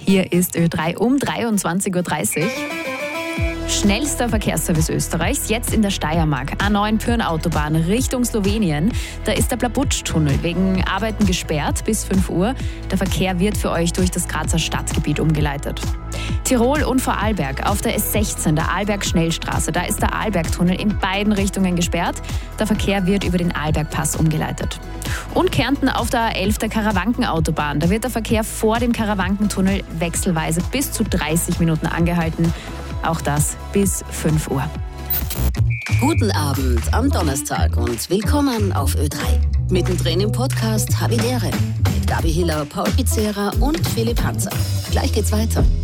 Hier ist Ö3 um 23.30 Uhr. Schnellster Verkehrsservice Österreichs, jetzt in der Steiermark. A9 Pyhrn-Autobahn Richtung Slowenien. Da ist der Blabutsch-Tunnel wegen Arbeiten gesperrt bis 5 Uhr. Der Verkehr wird für euch durch das Grazer Stadtgebiet umgeleitet. Tirol und Vorarlberg auf der S16, der Arlberg-Schnellstraße. Da ist der Arlberg-Tunnel in beiden Richtungen gesperrt. Der Verkehr wird über den Arlberg-Pass umgeleitet. Und Kärnten auf der A11 der Karawanken-Autobahn. Da wird der Verkehr vor dem Karawankentunnel wechselweise bis zu 30 Minuten angehalten. Auch das bis 5 Uhr. Guten Abend am Donnerstag und willkommen auf Ö3. Mittendrin im Podcast Habilere mit Gabi Hiller, Paul Pizzera und Philipp Hanser. Gleich geht's weiter.